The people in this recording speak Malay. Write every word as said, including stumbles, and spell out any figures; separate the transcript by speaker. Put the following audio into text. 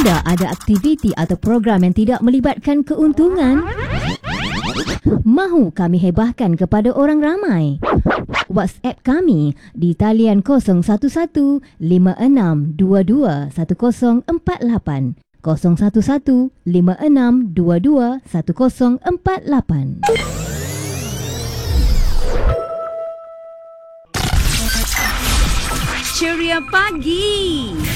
Speaker 1: Anda ada aktiviti atau program yang tidak melibatkan keuntungan? Mahu kami hebahkan kepada orang ramai? WhatsApp kami di talian kosong satu satu lima enam dua dua satu kosong empat lapan, kosong satu satu lima enam dua dua satu kosong empat lapan.
Speaker 2: Ceria pagi.